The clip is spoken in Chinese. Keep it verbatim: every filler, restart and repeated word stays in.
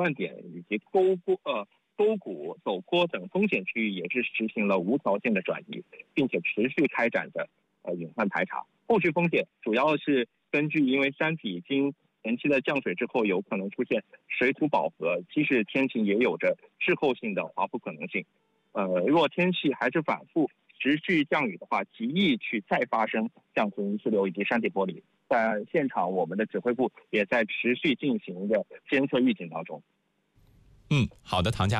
断点以及沟沟呃沟谷、陡坡等风险区域也是实行了无条件的转移，并且持续开展的呃隐患排查。后续风险主要是根据因为山体经前期的降水之后，有可能出现水土饱和，即使天晴也有着滞后性的滑坡可能性。呃，若天气还是反复持续降雨的话，极易去再发生像存泥石流以及山体剥离。在现场，我们的指挥部也在持续进行的监测预警当中。 嗯，好的，唐佳。